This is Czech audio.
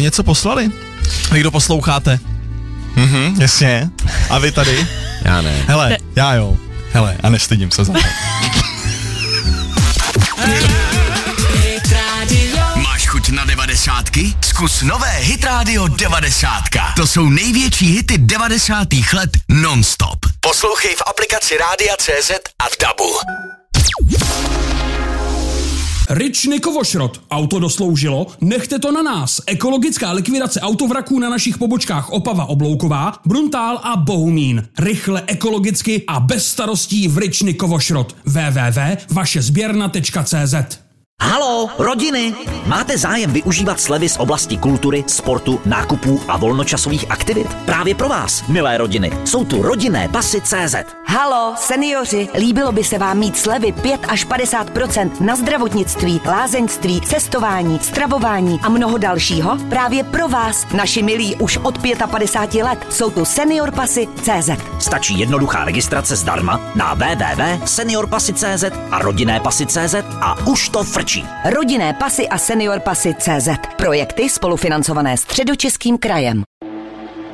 něco poslali? Vy, kdo posloucháte? Jasně. A vy tady? Já ne. Hele, já jo. Hele, a nestydím se za to. Máš chuť na 90? Zkus nové Hit Radio 90. To jsou největší hity 90. let non-stop. Poslouchej v aplikaci Rádia.cz a v DABu. Rich Nikovošrot. Auto dosloužilo? Nechte to na nás. Ekologická likvidace autovraků na našich pobočkách Opava Oblouková, Bruntál a Bohumín. Rychle, ekologicky a bez starostí v Rich Nikovošrot. www.vašezběrna.cz. Haló, rodiny! Máte zájem využívat slevy z oblasti kultury, sportu, nákupů a volnočasových aktivit? Právě pro vás, milé rodiny, jsou tu rodinné pasy CZ. Halo, seniori, líbilo by se vám mít slevy 5 až 50% na zdravotnictví, lázeňství, cestování, stravování a mnoho dalšího? Právě pro vás, naši milí už od 55 let, jsou tu senior pasy CZ. Stačí jednoduchá registrace zdarma na www.seniorpasy.cz a rodinné pasy.cz a už to frčí. Rodinné pasy a senior pasy CZ. Projekty spolufinancované Středočeským krajem.